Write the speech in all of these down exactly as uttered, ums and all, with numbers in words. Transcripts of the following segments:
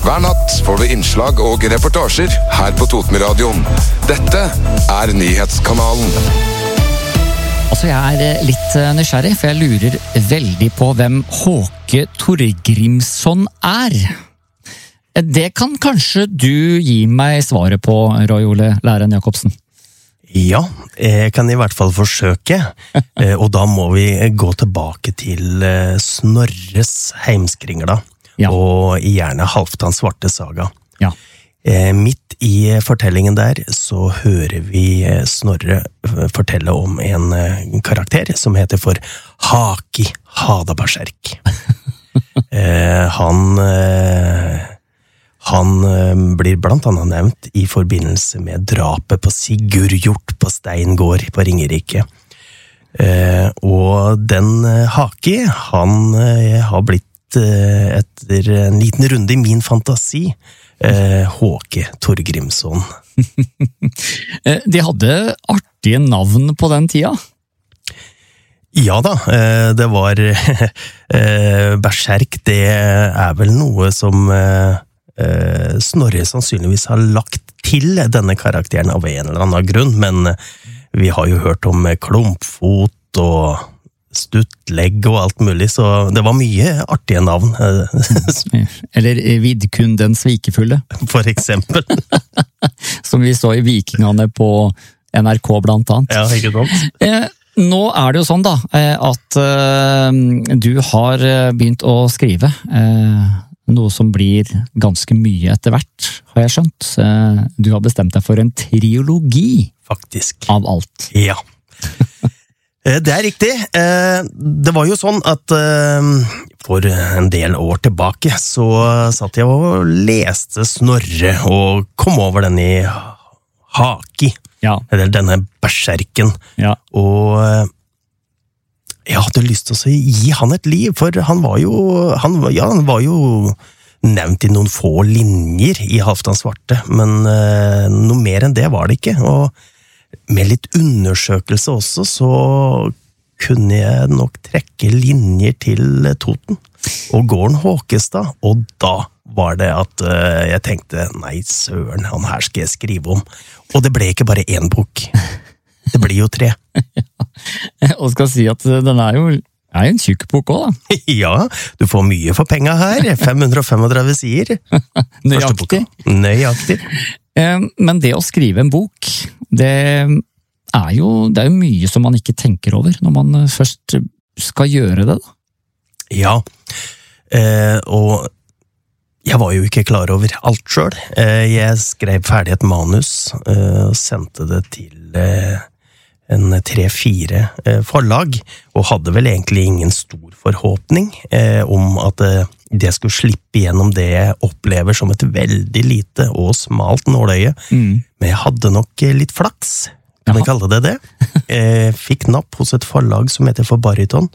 Hver natt får du innslag og reportasjer her på Totenradioen. Dette er Nyhetskanalen. Altså, jeg er litt nysgjerrig, for jeg lurer veldig på hvem Håke Torgrimsson er. Det kan kanskje du gi meg svaret på, Roy Ole Læren Jacobsen? Ja, jeg kan i hvert fall forsøke, og da må vi gå tilbake til Snorres heimskringla, ja. Og gjerne Halvdan Svarte saga. Ja. Midt i fortellingen der så hører vi Snorre fortelle om en karakter som heter for Haki Hadaberserk. Han... Han blir blant annet nevnt i forbindelse med drapet på Sigurjort på Steingård på Ringerike. Og den Haki, han har blitt etter en liten runde i min fantasi, Håke Torgrimsson. De hadde artige navn på den tida. Ja da, det var Berserk, det er vel noe som Snorre sannsynligvis har lagt til denne karakteren av en eller annen grunn, men vi har jo hørt om klumpfot og stuttlegg og alt mulig, så det var mye artige navn. Eller Vidkun den svikefulle. For eksempel. Som vi så i Vikingene på N R K blant annet. Ja, ikke sant? Nå er det jo sånn da, at du har begynt å skrive noe som blir ganske mye etter hvert, har jeg skjønt. Du har bestemt deg for en triologi. Faktisk. Av alt. Ja. Det er riktig. Det var jo sånn at for en del år tilbake så satt jeg og leste Snorre og kom over den i Haki. Ja. Eller denne berserken. Ja. Og jeg hadde lyst til å gi han et liv, for han var jo, han, ja, han var jo nevnt i noen få linjer i Halvdan Svarte, men eh, noe mer enn det var det ikke, og med litt undersøkelse også, så kunne jeg nok trekke linjer til Toten, og gården Håkestad, og da var det at eh, jeg tenkte, nei søren, han her skal jeg skrive om, og det ble ikke bare én bok. Det blir jo tre. Ja, og skal si at den er jo er en tjukk bok også, da. Ja, du får mye for penga her. fem hundre og femogtretive sider. Nøyaktig. Nøyaktig. Men det å skrive en bok, det er jo, det er jo mye som man ikke tenker over når man først skal gjøre det, da. Ja, og jeg var jo ikke klar over alt selv. Jeg skrev ferdig et manus og sendte det til en tre-fire forlag, og hadde vel egentlig ingen stor forhåpning om at det skulle slippe gjennom det jeg opplever som et veldig lite og smalt nåløye. Mm. Men jeg hadde nok litt flaks, kan vi kalle det det. Jeg fikk napp hos et forlag som heter For Bariton,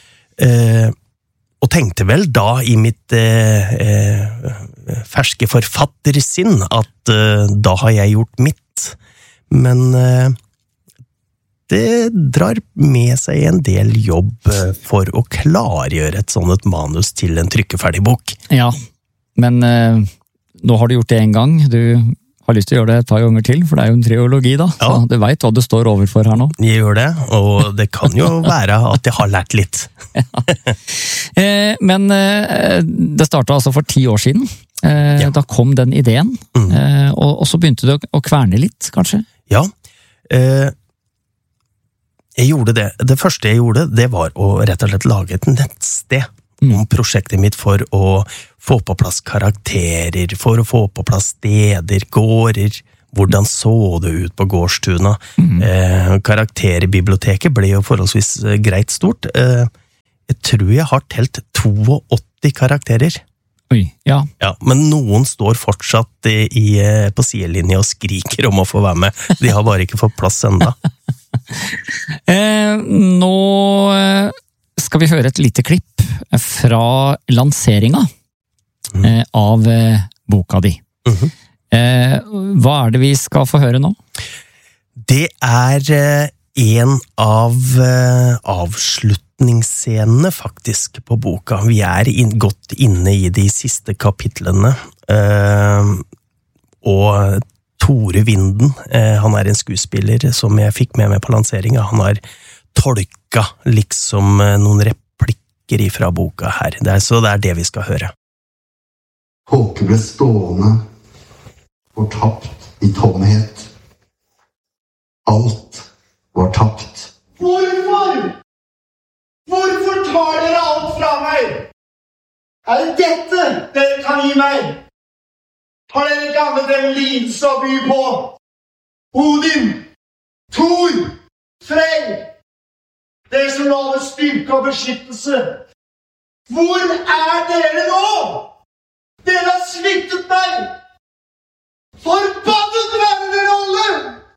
og tenkte vel da i mitt eh, ferske forfattersinn at eh, da har jeg gjort mitt. Men eh, det drar med seg en del jobb for å klargjøre et sånt manus til en trykkeferdig bok. Ja, men eh, nå har du gjort det en gang. Du har lyst til å gjøre det et par ganger til, for det er jo en triologi da. Ja. Så du vet hva du står overfor her nå. Jeg gjør det, og det kan jo være at jeg har lært litt. Ja. eh, men eh, det startet altså for ti år siden. Eh, ja. Da kom den ideen, mm. eh, og, og så begynte du å kverne litt, kanskje? Ja, eh, jeg gjorde det. Det første jeg gjorde, det var å rett og slett lage et nettsted mm. om prosjektet mitt for å få på plass karakterer, for å få på plass steder, gårder, hvordan så det ut på gårdstuna. Mm. Eh, karakterbiblioteket ble jo forholdsvis greit stort. Eh, jeg tror jeg har telt åttito karakterer. Oi, ja. Ja, men noen står fortsatt i, i, på sidelinje og skriker om å få være med. De har bare ikke fått plass enda. eh, nå skal vi høre et lite klipp fra lanseringa mm. eh, av eh, boka di. Mm-hmm. eh, hva er det vi skal få høre nå? Det er eh, en av eh, avslutt avslutningsscenene faktisk på boka. Vi er inn, godt inne i de siste kapitlene, uh, og Tore Vinden, uh, han er en skuespiller som jeg fikk med meg på lanseringen. Han har tolka liksom uh, noen replikker ifra boka her, det er, så det er det vi skal høre. Håke ble stående, fortapt i tomhet. Alt var tapt. Hvorfor? Hvorfor tar dere alt fra meg? Er det dette dere kan gi meg? Har dere ikke annet enn lidelse å by på? Odin, Thor, Frey, dere som lover styrke og beskyttelse. Hvor er dere nå? Dere har sviktet meg! Forbannet være dere alle!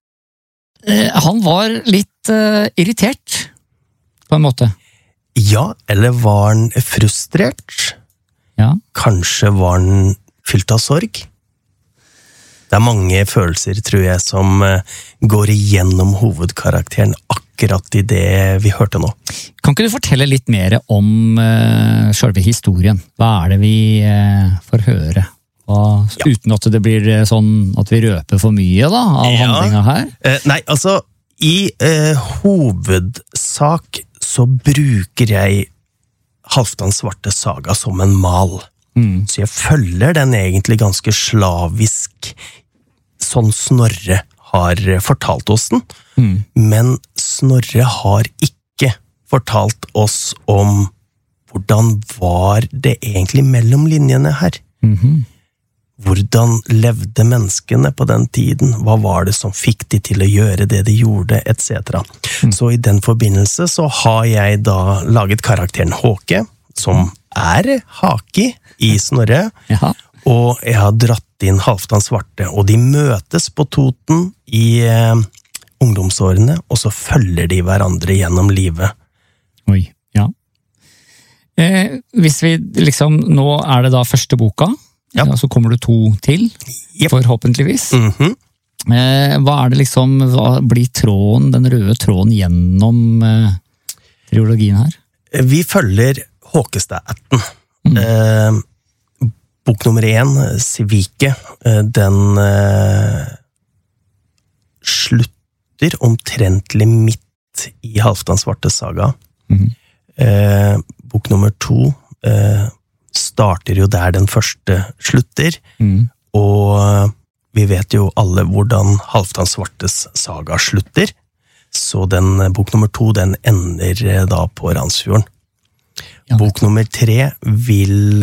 Han var litt uh, irritert, på en måte. Ja, eller var han frustrert? Ja. Kanskje var han fylt av sorg? Det er mange følelser, tror jeg, som uh, går igjennom hovedkarakteren akkurat i det vi hørte nå. Kan ikke du fortelle litt mer om uh, selve historien? Hva er det vi uh, får høre? Og, ja. Uten at det blir sånn at vi røper for mye da, av ja. handlinga her? Eh, nei, altså, i eh, hovedsak så bruker jeg Halvdan Svarte saga som en mal. Mm. Så jeg følger den egentlig ganske slavisk, sånn Snorre har fortalt oss den. Mm. Men Snorre har ikke fortalt oss om hvordan var det egentlig mellom linjene her. Mhm. Hvordan levde menneskene på den tiden? Hva var det som fikk de til å gjøre det de gjorde, et cetera. Mm. Så i den forbindelse så har jeg da laget karakteren Håke, som er Haki i Snorre, ja. Og jeg har dratt inn Halvdan Svarte, og de møtes på Toten i eh, ungdomsårene, og så følger de hverandre gjennom livet. Oi, ja. Eh, hvis vi liksom, nå er det da første boka, ja. Ja, så kommer det to til, yep. forhåpentligvis. Mm-hmm. Eh, hva er det liksom, hva blir tråden, den røde tråden gjennom eh, trilogien her? Vi følger Håkestad-ætten. Mm. Eh, bok nummer én, Svike, eh, den eh, slutter omtrentlig midt i Halvdan Svarte saga. Mm. Eh, bok nummer to, eh, starter jo der den første slutter, mm. og vi vet jo alle hvordan Halvdan Svartes saga slutter, så den bok nummer to, den ender da på Randsfjorden. Ja, bok nummer tre vil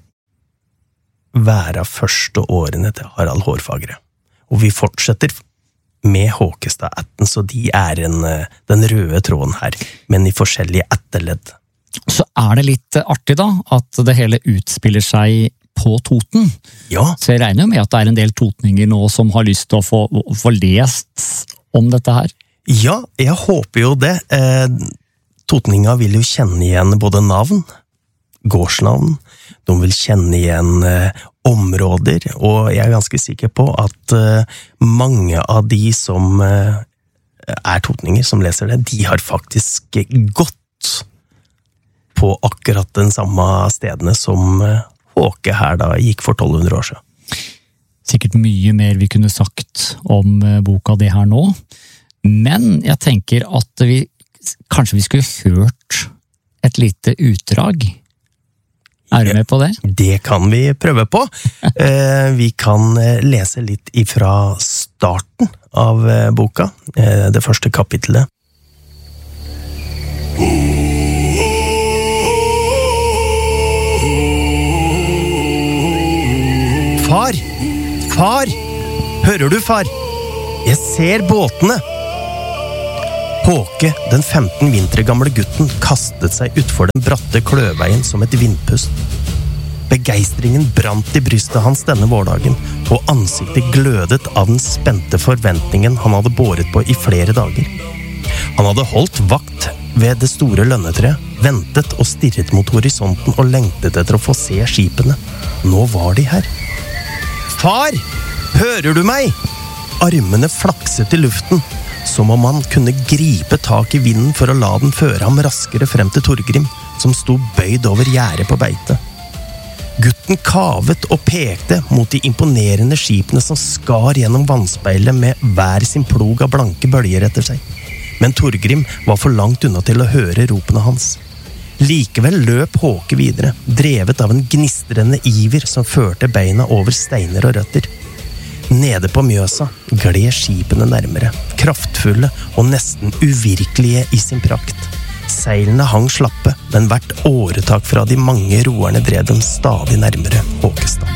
være første årene til Harald Hårfagre, og vi fortsetter med Håkestad-ætten, så de er en, den røde tråden her, men i forskjellige ætteledd. Så er det litt artig da, at det hele utspiller seg på Toten. Ja. Så jeg regner med at det er en del totninger nå som har lyst til å få, få lest om dette her. Ja, jeg håper jo det. Eh, totninga vil jo kjenne igjen både navn, gårdsnavn, de vil kjenne igjen eh, områder, og jeg er ganske sikker på at eh, mange av de som eh, er totninger som leser det, de har faktisk gått på akkurat den samme stedene som Håke her da gikk for tolv hundre år siden. Sikkert mye mer vi kunne sagt om boka di her nå, men jeg tenker at vi, kanskje vi skulle hørt et lite utdrag. Er du med på det? Det kan vi prøve på. Vi kan lese litt ifra starten av boka, det første kapitlet. Far! Far! Hører du, far? Jeg ser båtene! Håke, den femten vintre gamle gutten, kastet seg utfor den bratte kløveien som et vindpust. Begeistringen brant i brystet hans denne vårdagen, og ansiktet glødet av den spente forventningen han hadde båret på i flere dager. Han hadde holdt vakt ved det store lønnetreet, ventet og stirret mot horisonten og lengtet etter å få se skipene. Nå var de her. Far! Hører du meg? Armene flakset i luften. Så som om han kunne gripe tak i vinden for å la den føre ham raskere frem til Torgrim, som sto bøyd over gjerdet på beite. Gutten kavet og pekte mot de imponerende skipene som skar gjennom vannspeilet med hver sin plog av blanke bølger etter seg. Men Torgrim var for langt unna til å høre ropene hans. Likevel løp Håke videre, drevet av en gnistrende iver som førte beina over steiner og røtter. Nede på Mjøsa gled skipene nærmere, kraftfulle og nesten uvirkelige i sin prakt. Seilene hang slappe, men hvert åretak fra de mange roerne drev dem stadig nærmere Håkestad.